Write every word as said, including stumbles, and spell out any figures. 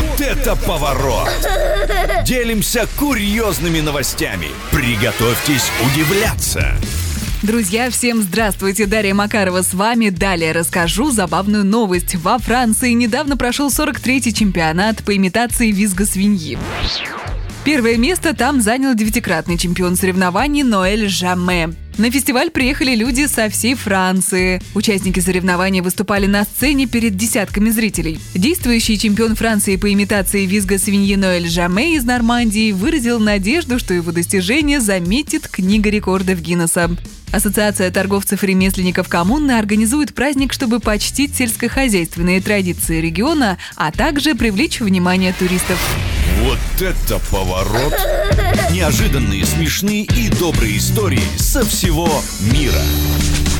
Вот это поворот! Делимся курьезными новостями. Приготовьтесь удивляться. Друзья, всем здравствуйте! Дарья Макарова с вами. Далее расскажу забавную новость. Во Франции недавно прошел сорок третий чемпионат по имитации визга свиньи. Первое место там занял девятикратный чемпион соревнований Ноэль Жаме. На фестиваль приехали люди со всей Франции. Участники соревнований выступали на сцене перед десятками зрителей. Действующий чемпион Франции по имитации визга свиньи Ноэль Жаме из Нормандии выразил надежду, что его достижение заметит Книга рекордов Гиннесса. Ассоциация торговцев и ремесленников коммуны организует праздник, чтобы почтить сельскохозяйственные традиции региона, а также привлечь внимание туристов. Вот это поворот! Неожиданные, смешные и добрые истории со всего мира.